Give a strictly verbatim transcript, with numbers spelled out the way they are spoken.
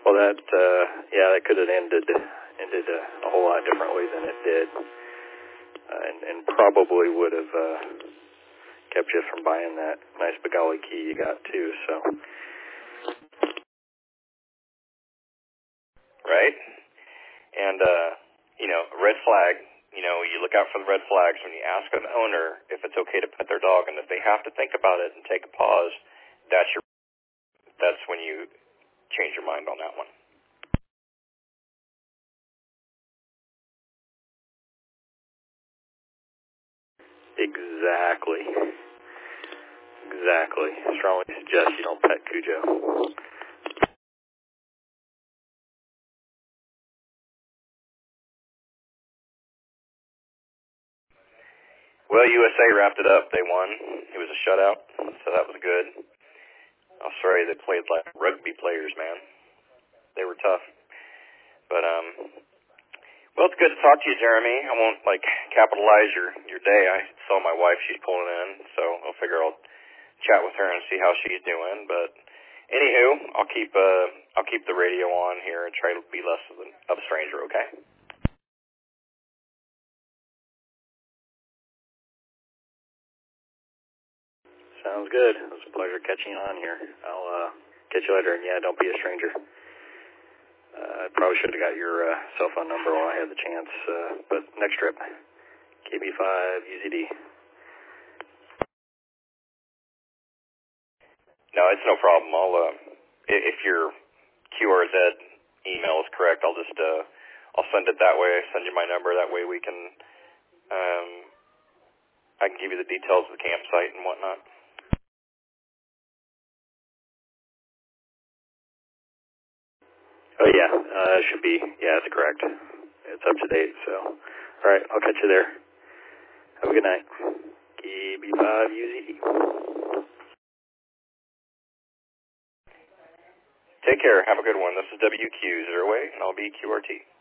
Well, that, uh, yeah, that could have ended ended a, a whole lot differently than it did, uh, and, and probably would have uh, kept you from buying that nice Begali key you got, too, so. Right? And, uh, you know, red flag, you know, you look out for the red flags when you ask an owner if it's okay to pet their dog, and if they have to think about it and take a pause, that's your, that's when you change your mind on that one. Exactly. Exactly. I strongly suggest you don't pet Cujo. Well, U S A wrapped it up. They won. It was a shutout, so that was good. Australia, they played like rugby players, man. They were tough. But, um, well, it's good to talk to you, Jeremy. I won't, like, capitalize your, your day. I saw my wife. She's pulling in, so I'll figure I'll chat with her and see how she's doing. But, anywho, I'll keep, uh, I'll keep the radio on here and try to be less of, an, of a stranger, okay? Sounds good. It was a pleasure catching you on here. I'll uh, catch you later, and yeah, don't be a stranger. Uh, I probably should have got your uh, cell phone number while I had the chance, uh, but next trip, K B five U Z D. No, it's no problem. I'll, uh, if your Q R Z email is correct, I'll just, uh, I'll send it that way. Send you my number. That way we can, um, I can give you the details of the campsite and whatnot. Oh, yeah, uh, it should be. Yeah, it's correct. It's up to date, so. All right, I'll catch you there. Have a good night. K B five U Z D. Take care. Have a good one. This is W Q zero eight, and I'll be Q R T.